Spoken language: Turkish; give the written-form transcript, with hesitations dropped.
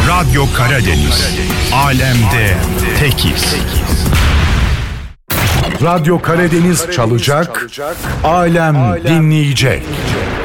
Radyo Karadeniz. Alemde tekiz. Radyo Karadeniz çalacak, alem dinleyecek.